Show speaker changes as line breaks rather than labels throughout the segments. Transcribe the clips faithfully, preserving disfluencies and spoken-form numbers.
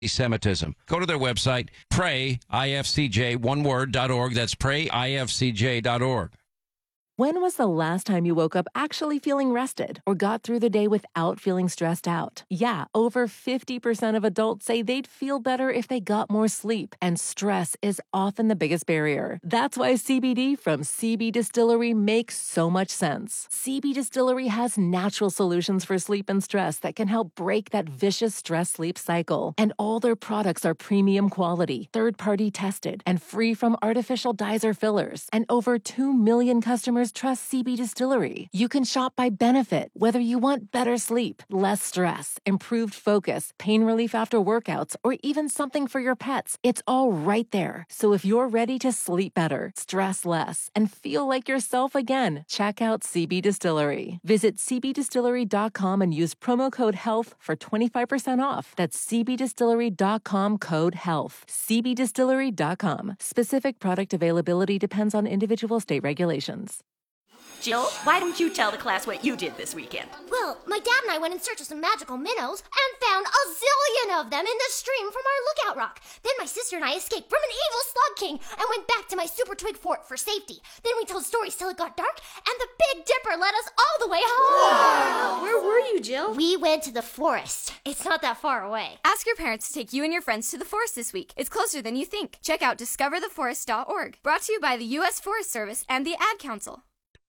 Semitism. Go to their website, pray, I F C J, one word, dot org. That's pray, I F C J dot org.
When was the last time you woke up actually feeling rested or got through the day without feeling stressed out? Yeah, over fifty percent of adults say they'd feel better if they got more sleep, and stress is often the biggest barrier. That's why C B D from C B Distillery makes so much sense. C B Distillery has natural solutions for sleep and stress that can help break that vicious stress-sleep cycle. And all their products are premium quality, third-party tested, and free from artificial dyes or fillers. And over two million customers trust C B Distillery. You can shop by benefit, whether you want better sleep, less stress, improved focus, pain relief after workouts, or even something for your pets. It's all right there. So if you're ready to sleep better, stress less, and feel like yourself again, check out C B Distillery. Visit C B distillery dot com and use promo code HEALTH for twenty-five percent off. That's C B distillery dot com code HEALTH. C B distillery dot com. Specific product availability depends on individual state regulations.
Jill, why don't you tell the class what you did this weekend?
Well, my dad and I went in search of some magical minnows and found a zillion of them in the stream from our lookout rock. Then my sister and I escaped from an evil slug king and went back to my super twig fort for safety. Then we told stories till it got dark, and the Big Dipper led us all the way home.
Wow. Where were you, Jill?
We went to the forest. It's not that far away.
Ask your parents to take you and your friends to the forest this week. It's closer than you think. Check out discover the forest dot org. Brought to you by the U S Forest Service and the Ad Council.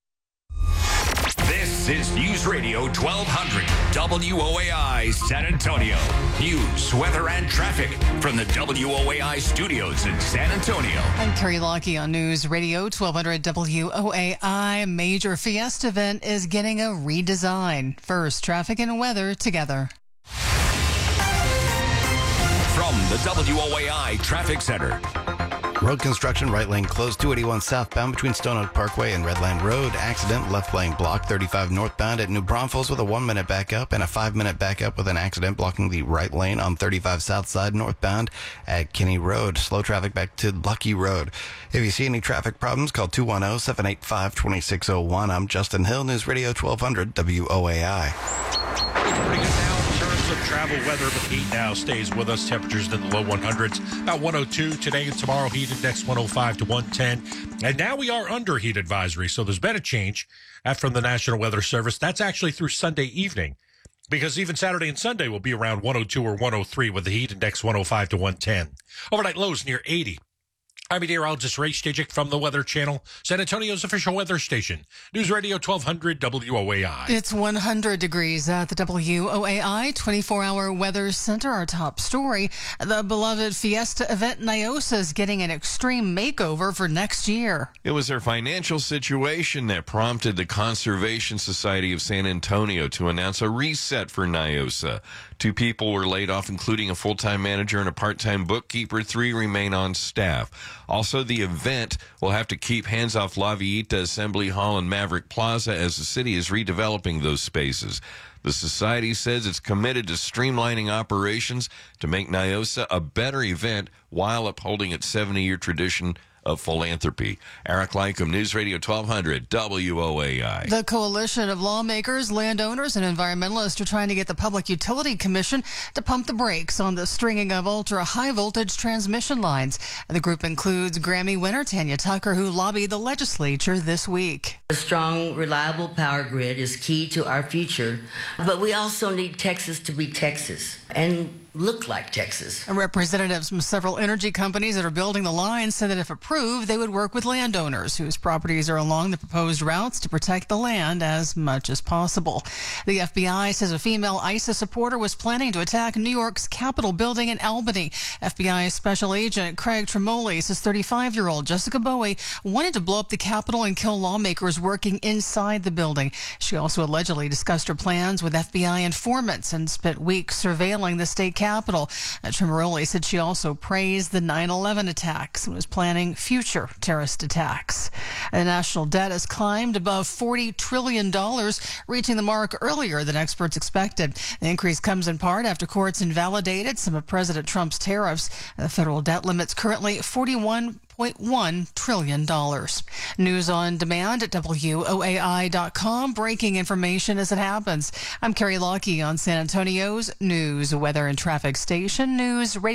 This is News Radio twelve hundred W O A I San Antonio. News, weather, and traffic from the W O A I studios in San Antonio.
I'm Carrie Lockie on News Radio twelve hundred W O A I. Major Fiesta event is getting a redesign. First, traffic and weather together.
From the W O A I Traffic Center.
Road construction, right lane closed, two eighty-one southbound between Stone Oak Parkway and Redland Road. Accident, left lane blocked, thirty-five northbound at New Braunfels with a one-minute backup and a five-minute backup with an accident blocking the right lane on thirty-five south side northbound at Kinney Road. Slow traffic back to Lucky Road. If you see any traffic problems, call two one zero, seven eight five, two six zero one. I'm Justin Hill, News Radio twelve hundred W O A I.
Pretty good now in terms of travel weather, but heat now stays with us. Temperatures in the low one hundreds, about one oh two today and tomorrow. Heat index one oh five to one ten. And now we are under heat advisory, so there's been a change from the National Weather Service. That's actually through Sunday evening, because even Saturday and Sunday will be around one oh two or one oh three with the heat index one oh five to one ten. Overnight lows near eighty. I'm meteorologist Ray Stajic from the Weather Channel, San Antonio's official weather station. News Radio twelve hundred W O A I.
It's one hundred degrees at the W O A I twenty-four hour Weather Center. Our top story, the beloved Fiesta event Niosa is getting an extreme makeover for next year.
It was their financial situation that prompted the Conservation Society of San Antonio to announce a reset for Niosa. Two people were laid off, including a full-time manager and a part-time bookkeeper. Three remain on staff. Also, the event will have to keep hands off La Villita Assembly Hall and Maverick Plaza as the city is redeveloping those spaces. The society says it's committed to streamlining operations to make Niosa a better event while upholding its seventy-year tradition of philanthropy. Eric Lycum, News Radio twelve hundred W O A I.
The coalition of lawmakers, landowners, and environmentalists are trying to get the Public Utility Commission to pump the brakes on the stringing of ultra-high voltage transmission lines. And the group includes Grammy winner Tanya Tucker, who lobbied the legislature this week.
A strong, reliable power grid is key to our future, but we also need Texas to be Texas and look like Texas.
And representatives from several energy companies that are building the lines said that if approved, they would work with landowners whose properties are along the proposed routes to protect the land as much as possible. The F B I says a female ISIS supporter was planning to attack New York's Capitol building in Albany. F B I Special Agent Craig Tremoli says thirty-five-year-old Jessica Bowie wanted to blow up the Capitol and kill lawmakers working inside the building. She also allegedly discussed her plans with F B I informants and spent weeks surveilling the state Capitol. Uh, Tremoroli said she also praised the nine eleven attacks and was planning future terrorist attacks. The national debt has climbed above forty trillion dollars, reaching the mark earlier than experts expected. The increase comes in part after courts invalidated some of President Trump's tariffs. The federal debt limit's currently forty-one point point one trillion dollars. News on demand at W O A I dot com. Breaking information as it happens. I'm Carrie Lockie on San Antonio's News, Weather and Traffic Station News Radio.